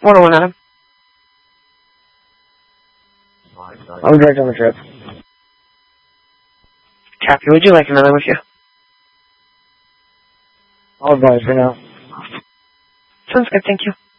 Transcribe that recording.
101, Adam. I'm direct on the trip. Copy. Would you like another with you? I'll advise for now. Sounds good, thank you.